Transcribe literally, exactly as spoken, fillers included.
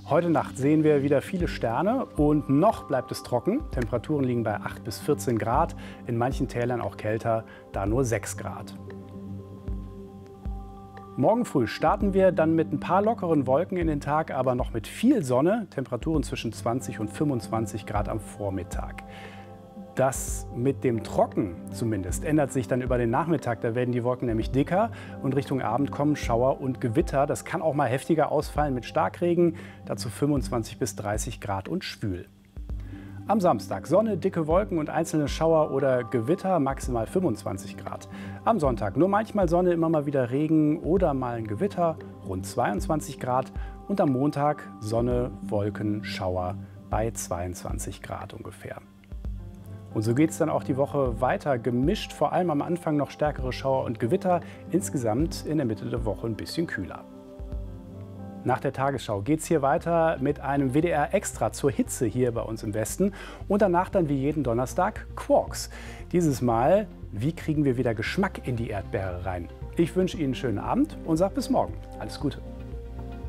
Heute Nacht sehen wir wieder viele Sterne und noch bleibt es trocken. Temperaturen liegen bei acht bis vierzehn Grad, in manchen Tälern auch kälter, da nur sechs Grad. Morgen früh starten wir dann mit ein paar lockeren Wolken in den Tag, aber noch mit viel Sonne, Temperaturen zwischen zwanzig und fünfundzwanzig Grad am Vormittag. Das mit dem Trocken zumindest ändert sich dann über den Nachmittag. Da werden die Wolken nämlich dicker und Richtung Abend kommen Schauer und Gewitter. Das kann auch mal heftiger ausfallen mit Starkregen, dazu fünfundzwanzig bis dreißig Grad und schwül. Am Samstag Sonne, dicke Wolken und einzelne Schauer oder Gewitter, maximal fünfundzwanzig Grad. Am Sonntag nur manchmal Sonne, immer mal wieder Regen oder mal ein Gewitter, rund zweiundzwanzig Grad. Und am Montag Sonne, Wolken, Schauer bei zweiundzwanzig Grad ungefähr. Und so geht es dann auch die Woche weiter, gemischt, vor allem am Anfang noch stärkere Schauer und Gewitter, insgesamt in der Mitte der Woche ein bisschen kühler. Nach der Tagesschau geht es hier weiter mit einem W D R Extra zur Hitze hier bei uns im Westen und danach dann wie jeden Donnerstag Quarks. Dieses Mal, wie kriegen wir wieder Geschmack in die Erdbeere rein? Ich wünsche Ihnen einen schönen Abend und sage bis morgen. Alles Gute.